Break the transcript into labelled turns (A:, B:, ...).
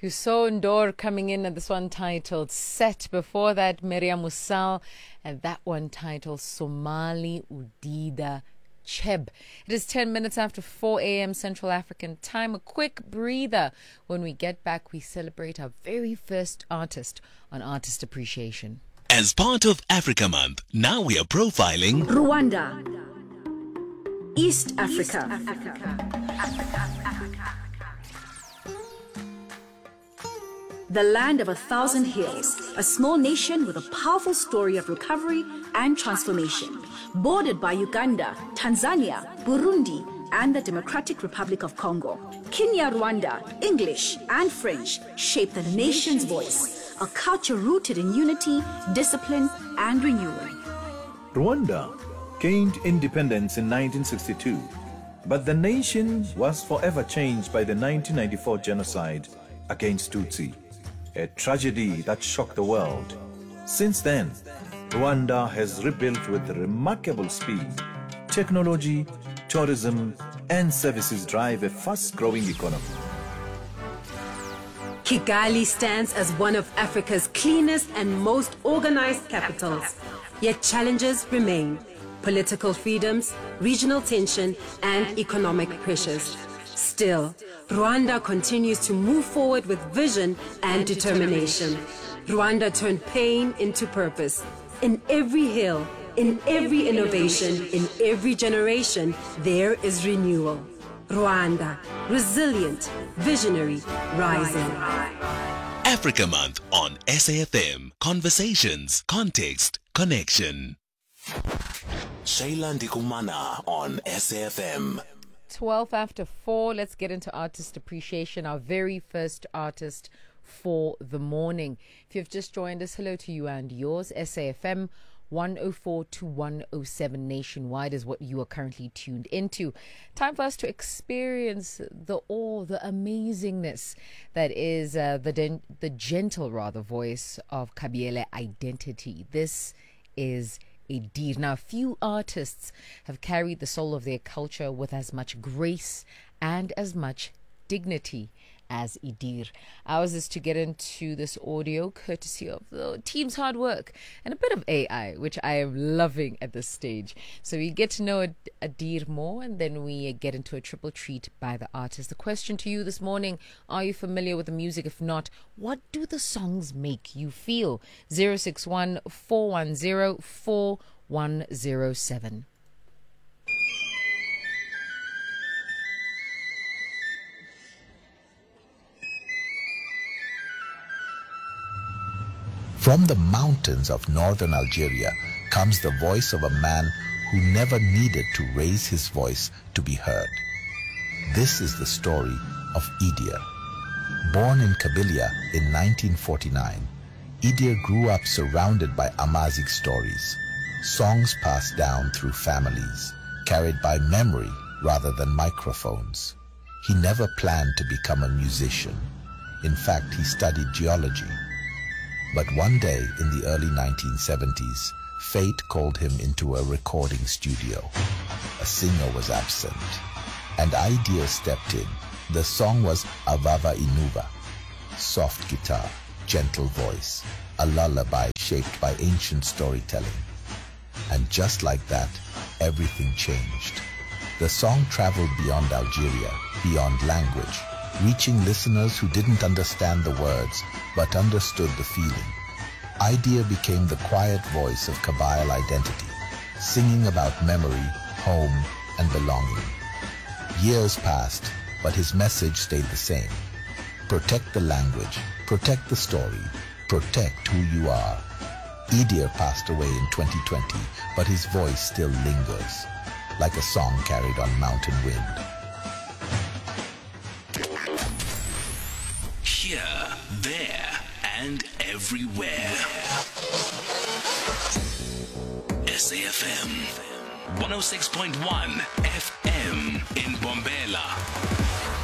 A: Hussein Dor coming in at this one titled Set. Before that, Miriam Musal, and that one titled Somali Udida Cheb. It is 10 minutes after 4 a.m. Central African time. A quick breather. When we get back, we celebrate our very first artist on Artist Appreciation.
B: As part of Africa Month, now we are profiling
C: Rwanda, East Africa. The land of 1,000 hills, a small nation with a powerful story of recovery and transformation. Bordered by Uganda, Tanzania, Burundi, and the Democratic Republic of Congo. Kinyarwanda, English, and French shape the nation's voice, a culture rooted in unity, discipline, and renewal.
D: Rwanda gained independence in 1962, but the nation was forever changed by the 1994 genocide against Tutsi, a tragedy that shocked the world. Since then, Rwanda has rebuilt with remarkable speed. Technology, tourism, and services drive a fast-growing economy.
E: Kigali stands as one of Africa's cleanest and most organized capitals. Yet challenges remain: political freedoms, regional tension, and economic pressures. Still, Rwanda continues to move forward with vision and determination. Rwanda turned pain into purpose. In every hill, in every innovation, in every generation, there is renewal. Rwanda, resilient, visionary, rising.
B: Africa Month on SAFM. Conversations, context, connection. Shayla Ndikumana on SAFM.
A: 12 after 4, let's get into Artist Appreciation, our very first artist for the morning. If you've just joined us, hello to you and yours. SAFM 104 to 107 nationwide is what you are currently tuned into. Time for us to experience the awe, the amazingness that is the gentle voice of Kabiele Identity. This is Idir. Now, few artists have carried the soul of their culture with as much grace and as much dignity as Idir. Ours is to get into this audio courtesy of the team's hard work and a bit of AI, which I am loving at this stage. So we get to know Idir more, and then we get into a triple treat by the artist. The question to you this morning: are you familiar with the music? If not, what do the songs make you feel? 061 410 4107.
F: From the mountains of northern Algeria comes the voice of a man who never needed to raise his voice to be heard. This is the story of Idir. Born in Kabylia in 1949, Idir grew up surrounded by Amazigh stories, songs passed down through families, carried by memory rather than microphones. He never planned to become a musician. In fact, he studied geology. But one day in the early 1970s, fate called him into a recording studio. A singer was absent, and Idir stepped in. The song was Avava Inuva, soft guitar, gentle voice, a lullaby shaped by ancient storytelling. And just like that, everything changed. The song traveled beyond Algeria, beyond language, reaching listeners who didn't understand the words but understood the feeling. Idir became the quiet voice of Kabyle Identity, singing about memory, home, and belonging. Years passed, but his message stayed the same. Protect the language, protect the story, protect who you are. Idir passed away in 2020, but his voice still lingers, like a song carried on mountain wind.
B: Here, there, and everywhere. SAFM 106.1 FM in Bombela.